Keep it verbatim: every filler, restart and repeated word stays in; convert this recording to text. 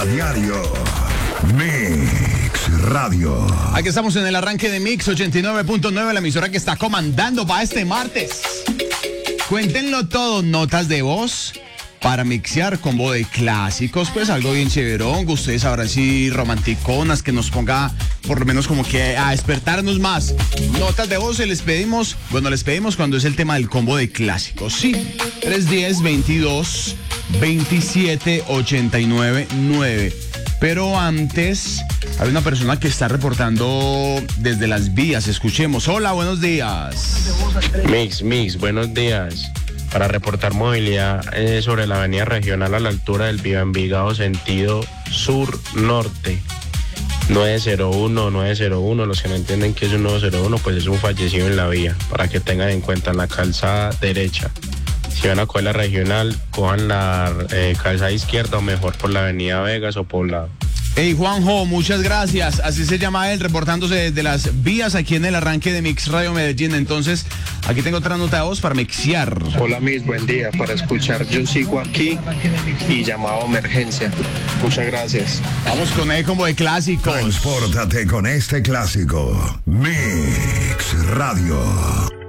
A diario. Mix Radio. Aquí estamos en el arranque de Mix ochenta y nueve punto nueve, la emisora que está comandando para este martes. Cuéntenlo todo, notas de voz para mixear, combo de clásicos, pues algo bien chéverón. Ustedes sabrán si romanticonas, que nos ponga por lo menos como que a despertarnos más. Notas de voz, se les pedimos, bueno, les pedimos cuando es el tema del combo de clásicos. Sí, tres uno cero, veintidós, veintisiete, ochenta y nueve, nueve. Pero antes, hay una persona que está reportando desde las vías. Escuchemos. Hola, buenos días. Mix, Mix, buenos días. Para reportar movilidad eh, sobre la avenida regional a la altura del Viva Envigado, sentido sur-norte. nueve cero uno, nueve cero uno, los que no entienden que es un nueve cero uno, pues es un fallecido en la vía. Para que tengan en cuenta, en la calzada derecha. Si van a coger la regional, cojan la eh, calzada izquierda o mejor por la avenida Vegas o Poblado. Hey, Juanjo, muchas gracias. Así se llama él, reportándose desde las vías aquí en el arranque de Mix Radio Medellín. Entonces, aquí tengo otra nota de voz para mixear. Hola, Mix, buen día. Para escuchar Yo Sigo Aquí y llamado a emergencia. Muchas gracias. Vamos con el combo de clásicos. Transpórtate con este clásico. Mix Radio.